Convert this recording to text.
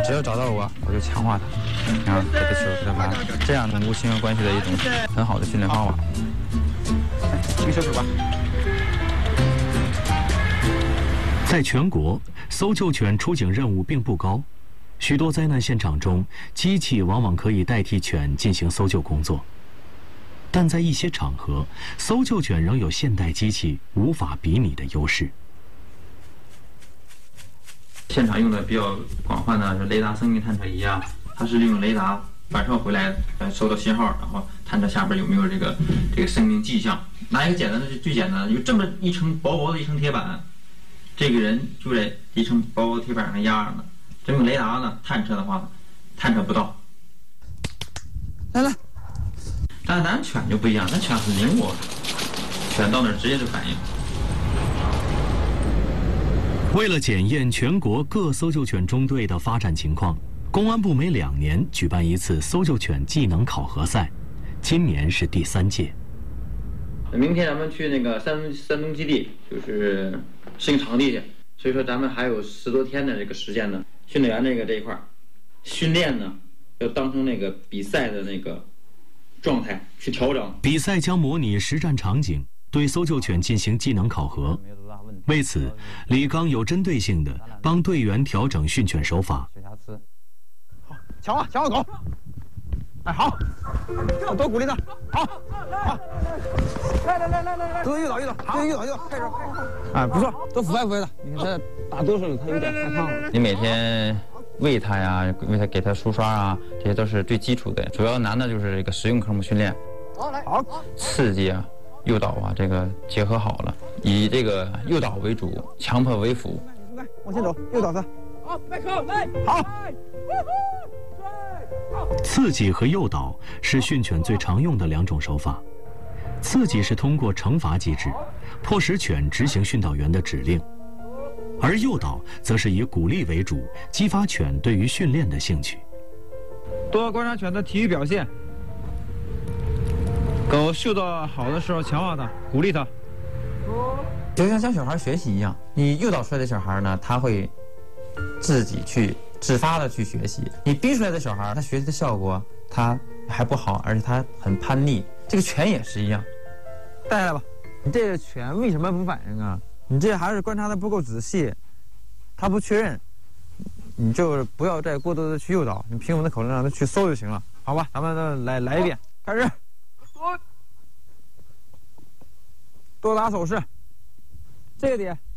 只要找到我就强化他，然后给他球给他拉，这样巩固亲缘关系的一种很好的训练方法。 一个小手吧。 在全国，搜救犬出警任务并不高，许多灾难现场中，机器往往可以代替犬进行搜救工作。但在一些场合，搜救犬仍有现代机器无法比拟的优势。 现场用的比较广泛的是雷达声音探测仪啊，它是利用雷达反射回来，收到信号，然后探测下边有没有这个生命迹象。拿一个简单的最简单的，有这么一层薄薄的一层铁板，这个人就在一层薄薄的铁板上压着呢。这用雷达呢探测的话，探测不到。 来。 但是咱犬就不一样，咱犬很灵活，犬到那儿直接就反应。 为了检验全国各搜救犬中队的发展情况，公安部每2年举办一次搜救犬技能考核赛，今年是第3届。 明天咱们去那个山东基地，就是适应场地去，所以说咱们还有10多天的这个时间呢。训练员这一块训练呢，要当成那个比赛的那个状态去调整。 比赛将模拟实战场景，对搜救犬进行技能考核。为此，李刚有针对性地帮队员调整训犬手法。 好，抢我狗！哎，好，多鼓励他。好，来，多诱导，开始。哎，不错，多抚慰他。你看他大多数他有点害胖了。 你每天喂它呀，给它梳刷啊，这些都是最基础的。主要难的就是这个实用科目训练。 好， 刺激啊，诱导啊，这个结合好了，以这个诱导为主，强迫为辅。 往前走，诱导他。好，迈克，来，好。 刺激和诱导是训犬最常用的2种手法。刺激是通过惩罚机制，迫使犬执行训导员的指令；而诱导则是以鼓励为主，激发犬对于训练的兴趣。 多观察犬的体育表现。狗嗅到好的时候，强化它，鼓励它。 就像教小孩学习一样，你诱导出来的小孩呢，他会自己去自发的去学习。你逼出来的小孩，他学习的效果他还不好，而且他很叛逆。这个犬也是一样。 带下来吧。你这个犬为什么不反应啊？你这还是观察的不够仔细，他不确认，你就不要再过多的去诱导，你凭我们的口令让他去搜就行了，好吧？咱们来一遍，开始。多打手势，这个点